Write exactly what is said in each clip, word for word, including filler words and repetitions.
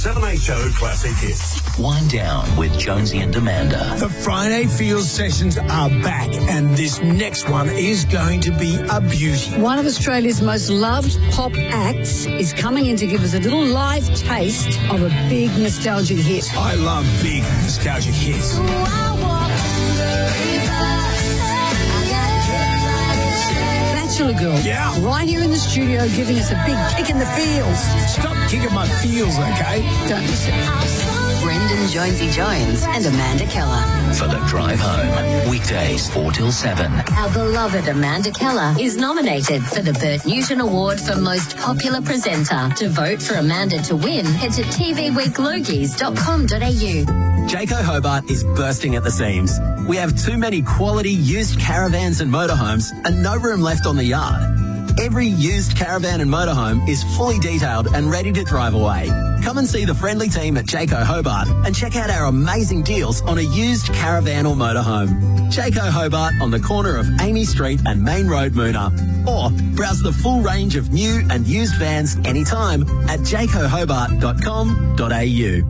seven H O Classic Hits. Wind down with Jonesy and Amanda. The Friday Field sessions are back, and this next one is going to be a beauty. One of Australia's most loved pop acts is coming in to give us a little live taste of a big nostalgic hit. I love big nostalgic hits. Bachelor Girl. Yeah. Right here in the studio giving us a big kick in the feels. Stop kicking my feels, okay? Don't miss it. Brendan Jonesy Jones and Amanda Keller. For the drive home, weekdays four till seven. Our beloved Amanda Keller is nominated for the Bert Newton Award for Most Popular Presenter. To vote for Amanda to win, head to t v week logies dot com dot a u. Jayco Hobart is bursting at the seams. We have too many quality used caravans and motorhomes and no room left on the yard. Every used caravan and motorhome is fully detailed and ready to drive away. Come and see the friendly team at Jayco Hobart and check out our amazing deals on a used caravan or motorhome. Jayco Hobart on the corner of Amy Street and Main Road, Moona. Or browse the full range of new and used vans anytime at jayco hobart dot com dot a u.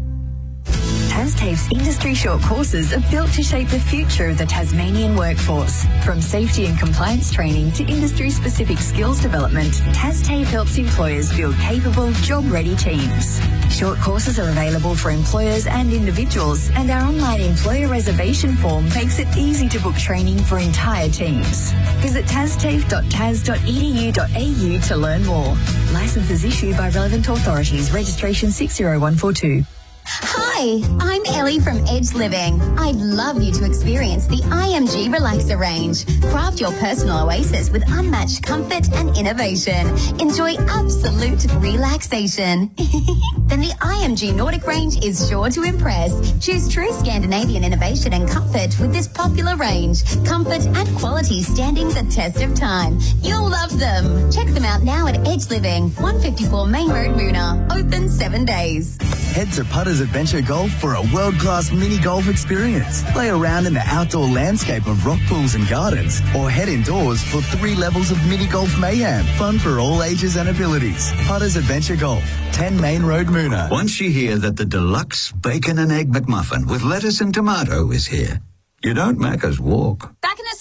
TasTAFE's industry short courses are built to shape the future of the Tasmanian workforce. From safety and compliance training to industry-specific skills development, TasTAFE helps employers build capable, job-ready teams. Short courses are available for employers and individuals, and our online employer reservation form makes it easy to book training for entire teams. Visit tastafe dot tas dot e d u dot a u to learn more. Licenses issued by relevant authorities. Registration six zero one four two. Hi, I'm Ellie from Edge Living. I'd love you to experience the I M G Relaxer range. Craft your personal oasis with unmatched comfort and innovation. Enjoy absolute relaxation. Then the I M G Nordic range is sure to impress. Choose true Scandinavian innovation and comfort with this popular range. Comfort and quality standing the test of time. You'll love them. Check them out now at Edge Living, one fifty-four Main Road, Moona. Open seven days. Head to Putters Adventure Golf for a world-class mini golf experience. Play around in the outdoor landscape of rock pools and gardens, or head indoors for three levels of mini golf mayhem. Fun for all ages and abilities. Putters Adventure Golf, ten Main Road, Moona. Once you hear that the deluxe bacon and egg McMuffin with lettuce and tomato is here, you don't Macca's walk. Back in a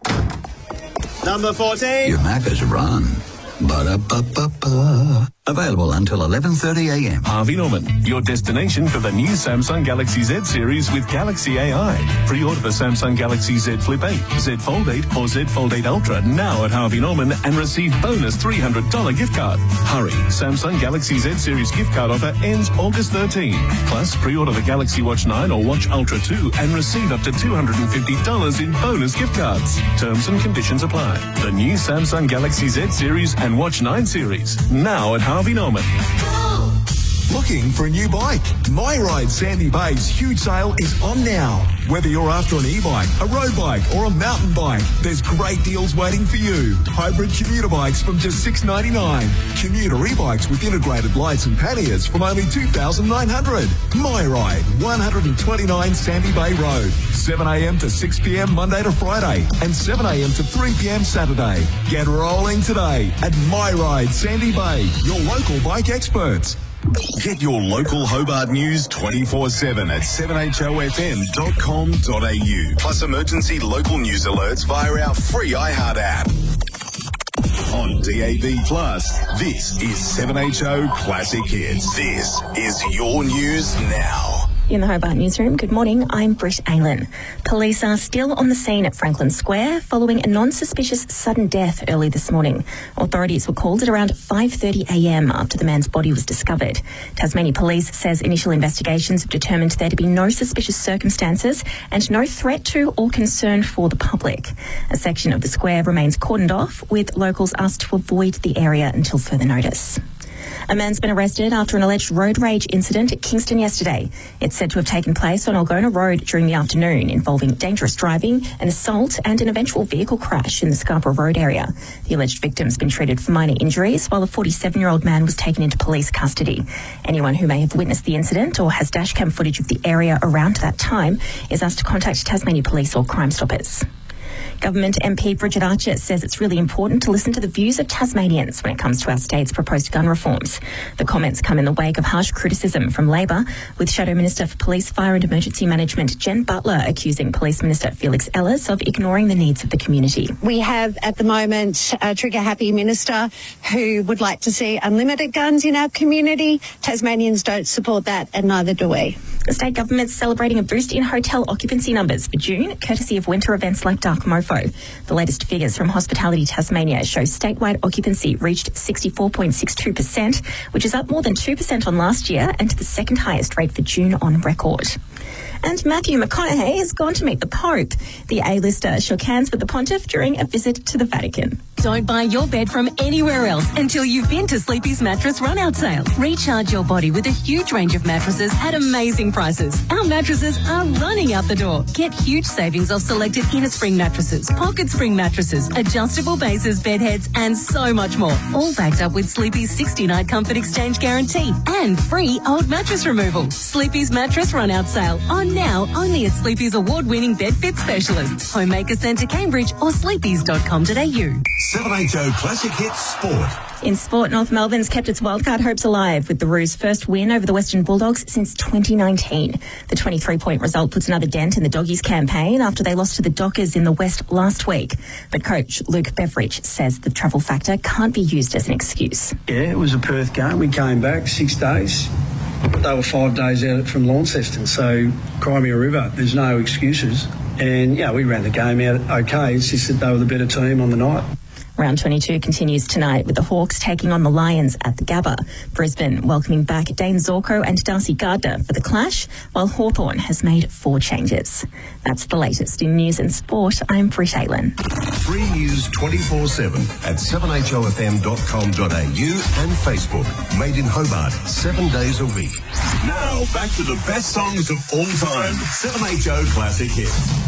sec. Number fourteen. You Macca's run. Ba-da-ba-ba-ba. Available until eleven thirty a m. Harvey Norman, your destination for the new Samsung Galaxy Z series with Galaxy A I. Pre-order the Samsung Galaxy Z Flip eight, Z Fold eight or Z Fold eight Ultra now at Harvey Norman and receive bonus three hundred dollars gift card. Hurry, Samsung Galaxy Z series gift card offer ends August thirteenth. Plus, pre-order the Galaxy Watch nine or Watch Ultra two and receive up to two hundred fifty dollars in bonus gift cards. Terms and conditions apply. The new Samsung Galaxy Z series and Watch nine series now at Harvey Norman. Looking for a new bike? My Ride Sandy Bay's huge sale is on now. Whether you're after an e-bike, a road bike or a mountain bike, there's great deals waiting for you. Hybrid commuter bikes from just six ninety-nine. Commuter e-bikes with integrated lights and panniers from only two thousand nine hundred dollars. My Ride, one twenty-nine Sandy Bay Road. seven a m to six p m Monday to Friday and seven a m to three p m Saturday. Get rolling today at My Ride Sandy Bay, your local bike experts. Get your local Hobart news twenty-four seven at seven h o f m dot com dot a u. Plus emergency local news alerts via our free iHeart app. On D A B Plus, this is seven H O Classic Hits. This is your news now. In the Hobart newsroom, good morning, I'm Britt Aylen. Police are still on the scene at Franklin Square following a non-suspicious sudden death early this morning. Authorities were called at around five thirty a m after the man's body was discovered. Tasmania Police says initial investigations have determined there to be no suspicious circumstances and no threat to or concern for the public. A section of the square remains cordoned off, with locals asked to avoid the area until further notice. A man's been arrested after an alleged road rage incident at Kingston yesterday. It's said to have taken place on Algona Road during the afternoon, involving dangerous driving, an assault and an eventual vehicle crash in the Scarborough Road area. The alleged victim's been treated for minor injuries, while a forty-seven-year-old man was taken into police custody. Anyone who may have witnessed the incident or has dashcam footage of the area around that time is asked to contact Tasmania Police or Crime Stoppers. Government M P Bridget Archer says it's really important to listen to the views of Tasmanians when it comes to our state's proposed gun reforms. The comments come in the wake of harsh criticism from Labor, with Shadow Minister for Police, Fire and Emergency Management Jen Butler accusing Police Minister Felix Ellis of ignoring the needs of the community. We have at the moment a trigger-happy minister who would like to see unlimited guns in our community. Tasmanians don't support that, and neither do we. The state government's celebrating a boost in hotel occupancy numbers for June, courtesy of winter events like Dark Mofo. The latest figures from Hospitality Tasmania show statewide occupancy reached sixty-four point six two percent, which is up more than two percent on last year and the second highest rate for June on record. And Matthew McConaughey has gone to meet the Pope. The A-lister shook hands with the Pontiff during a visit to the Vatican. Don't buy your bed from anywhere else until you've been to Sleepy's Mattress Run-Out Sale. Recharge your body with a huge range of mattresses at amazing prices. Our mattresses are running out the door. Get huge savings off selected inner spring mattresses, pocket spring mattresses, adjustable bases, bed heads, and so much more. All backed up with Sleepy's sixty-night comfort exchange guarantee and free old mattress removal. Sleepy's Mattress Run-Out Sale on now only at Sleepy's award-winning bed fit specialists, Homemaker Centre Cambridge or sleepys dot com dot a u. seven H O Classic Hits Sport. In sport, North Melbourne's kept its wildcard hopes alive with the Roos' first win over the Western Bulldogs since twenty nineteen. The twenty-three point result puts another dent in the Doggies' campaign after they lost to the Dockers in the West last week. But coach Luke Beveridge says the travel factor can't be used as an excuse. Yeah, it was a Perth game. We came back six days. They were five days out from Launceston, so Crimea River, there's no excuses. And, yeah, we ran the game out okay. It's just that they were the better team on the night. Round twenty-two continues tonight with the Hawks taking on the Lions at the Gabba. Brisbane welcoming back Dane Zorko and Darcy Gardner for the clash, while Hawthorn has made four changes. That's the latest in news and sport. I'm Britt Aylin. Free news twenty-four seven at seven h o f m dot com dot a u and Facebook. Made in Hobart, seven days a week. Now, back to the best songs of all time. seven H O Classic Hits.